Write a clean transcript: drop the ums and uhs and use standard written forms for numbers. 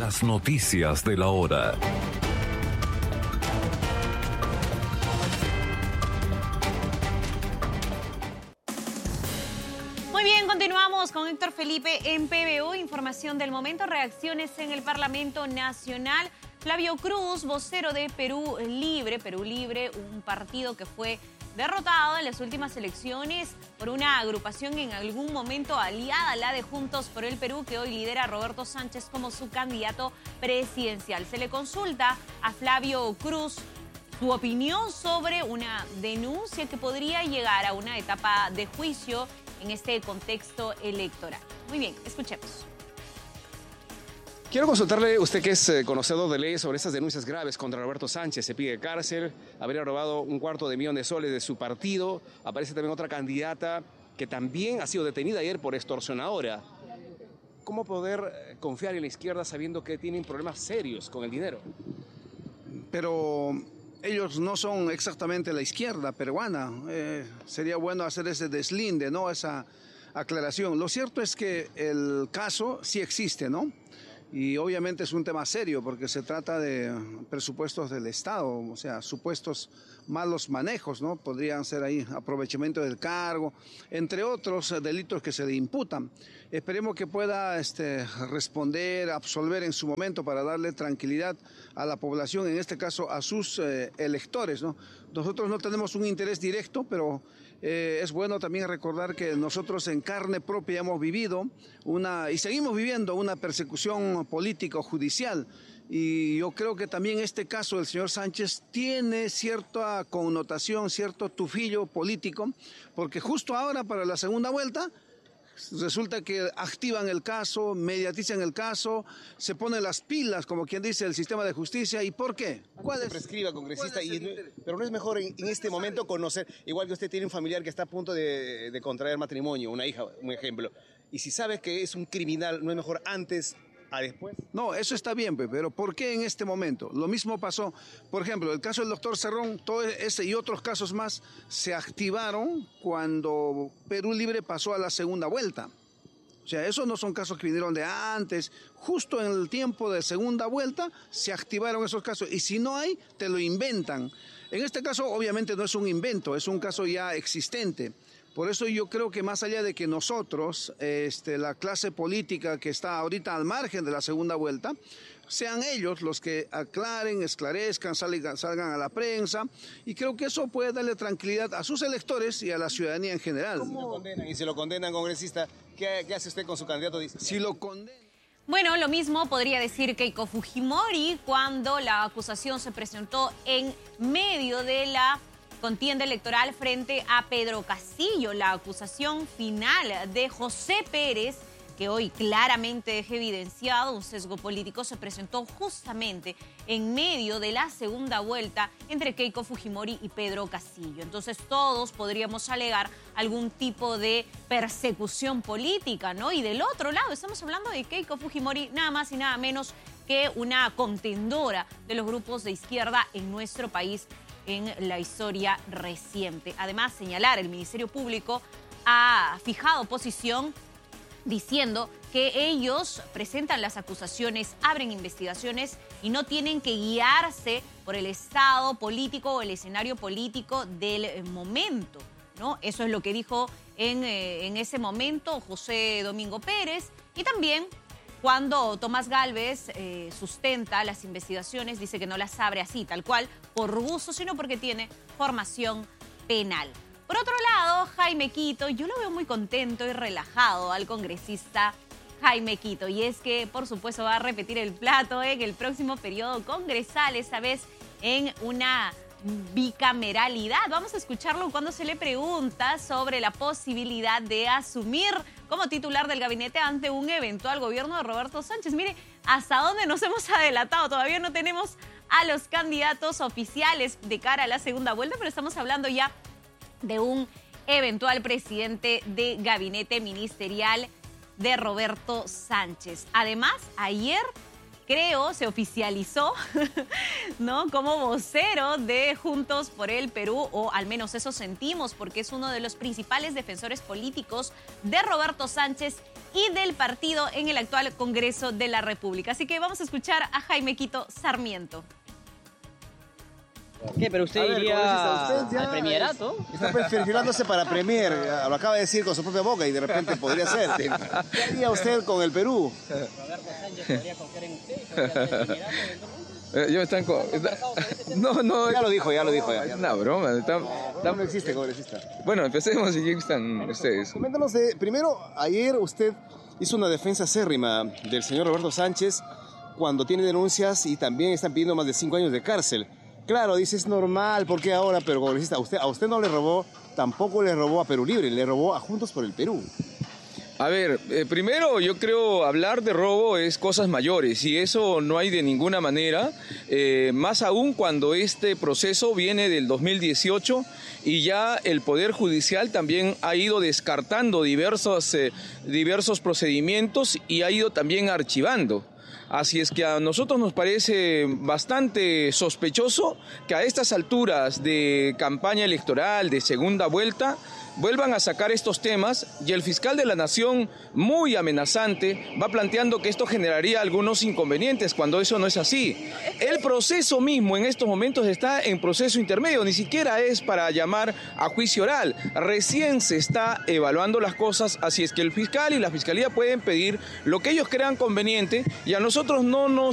Las noticias de la hora. Muy bien, continuamos con Héctor Felipe en PBU. Información del momento, reacciones en el Parlamento Nacional. Flavio Cruz, vocero de Perú Libre, un partido que fue derrotado en las últimas elecciones por una agrupación en algún momento aliada a la de Juntos por el Perú, que hoy lidera a Roberto Sánchez como su candidato presidencial. Se le consulta a Flavio Cruz su opinión sobre una denuncia que podría llegar a una etapa de juicio en este contexto electoral. Muy bien, escuchemos. Quiero consultarle, usted que es conocedor de ley, sobre estas denuncias graves contra Roberto Sánchez. Se pide cárcel, habría robado $250,000 de su partido. Aparece también otra candidata que también ha sido detenida ayer por extorsionadora. ¿Cómo poder confiar en la izquierda sabiendo que tienen problemas serios con el dinero? Pero ellos no son exactamente la izquierda peruana. Sería bueno hacer ese deslinde, ¿no? Esa aclaración. Lo cierto es que el caso sí existe, ¿no? Y obviamente es un tema serio porque se trata de presupuestos del Estado, o sea, supuestos malos manejos, ¿no? Podrían ser ahí aprovechamiento del cargo, entre otros delitos que se le imputan. Esperemos que pueda responder, absolver en su momento para darle tranquilidad a la población, en este caso a sus electores, ¿no? Nosotros no tenemos un interés directo, pero es bueno también recordar que nosotros en carne propia hemos vivido y seguimos viviendo una persecución política o judicial. Y yo creo que también este caso del señor Sánchez tiene cierta connotación, cierto tufillo político, porque justo ahora para la segunda vuelta resulta que activan el caso, mediatizan el caso, se ponen las pilas, como quien dice, el sistema de justicia. ¿Y por qué? ¿Cuál es? Prescriba, congresista, pero no es mejor en este momento conocer, igual que usted tiene un familiar que está a punto de contraer matrimonio, una hija, un ejemplo, y si sabe que es un criminal, ¿no es mejor antes a después? No, eso está bien, pero ¿por qué en este momento? Lo mismo pasó, por ejemplo, el caso del doctor Cerrón, todo ese y otros casos más se activaron cuando Perú Libre pasó a la segunda vuelta. O sea, esos no son casos que vinieron de antes, justo en el tiempo de segunda vuelta se activaron esos casos, y si no hay, te lo inventan. En este caso, obviamente no es un invento, es un caso ya existente. Por eso yo creo que más allá de que nosotros, la clase política que está ahorita al margen de la segunda vuelta, sean ellos los que aclaren, esclarezcan, salgan a la prensa, y creo que eso puede darle tranquilidad a sus electores y a la ciudadanía en general. ¿Cómo lo condenan? Y si lo condenan, congresista, ¿qué hace usted con su candidato? Si lo condenan... Bueno, lo mismo podría decir Keiko Fujimori cuando la acusación se presentó en medio de la contienda electoral frente a Pedro Castillo. La acusación final de José Pérez, que hoy claramente deja evidenciado un sesgo político, se presentó justamente en medio de la segunda vuelta entre Keiko Fujimori y Pedro Castillo. Entonces todos podríamos alegar algún tipo de persecución política, ¿no? Y del otro lado estamos hablando de Keiko Fujimori, nada más y nada menos que una contendora de los grupos de izquierda en nuestro país en la historia reciente. Además, señalar, el Ministerio Público ha fijado posición diciendo que ellos presentan las acusaciones, abren investigaciones y no tienen que guiarse por el estado político o el escenario político del momento, ¿no? Eso es lo que dijo en ese momento José Domingo Pérez. Y también cuando Tomás Gálvez sustenta las investigaciones, dice que no las abre así, tal cual, por gusto, sino porque tiene formación penal. Por otro lado, Jaime Quito, yo lo veo muy contento y relajado al congresista Jaime Quito. Y es que, por supuesto, va a repetir el plato en el próximo periodo congresal, esta vez en una bicameralidad. Vamos a escucharlo cuando se le pregunta sobre la posibilidad de asumir como titular del gabinete ante un eventual gobierno de Roberto Sánchez. Mire, hasta dónde nos hemos adelantado. Todavía no tenemos a los candidatos oficiales de cara a la segunda vuelta, pero estamos hablando ya de un eventual presidente de gabinete ministerial de Roberto Sánchez. Además, ayer creo se oficializó ¿no? como vocero de Juntos por el Perú, o al menos eso sentimos, porque es uno de los principales defensores políticos de Roberto Sánchez y del partido en el actual Congreso de la República. Así que vamos a esescuchar a Jaime Quito Sarmiento. ¿Qué? ¿Pero usted iría al premierato? Está perfilándose para premier, lo acaba de decir con su propia boca y de repente podría ser. ¿Qué haría usted con el Perú? Roberto Sánchez podría confiar en usted y podría hacer el premierato. Yo están con... No. Ya lo dijo. Es una broma. No existe congresista. Bueno, empecemos y ya están ustedes. Coméntanos primero, ayer usted hizo una defensa acérrima del señor Roberto Sánchez cuando tiene denuncias y también están pidiendo más de 5 años de cárcel. Claro, dice, es normal, ¿por qué ahora? Pero congresista, a usted no le robó, tampoco le robó a Perú Libre, le robó a Juntos por el Perú. A ver, primero yo creo hablar de robo es cosas mayores y eso no hay de ninguna manera, más aún cuando este proceso viene del 2018 y ya el Poder Judicial también ha ido descartando diversos procedimientos y ha ido también archivando. Así es que a nosotros nos parece bastante sospechoso que a estas alturas de campaña electoral, de segunda vuelta, vuelvan a sacar estos temas y el fiscal de la Nación, muy amenazante, va planteando que esto generaría algunos inconvenientes cuando eso no es así. El proceso mismo en estos momentos está en proceso intermedio, ni siquiera es para llamar a juicio oral. Recién se está evaluando las cosas, así es que el fiscal y la fiscalía pueden pedir lo que ellos crean conveniente y a nosotros no nos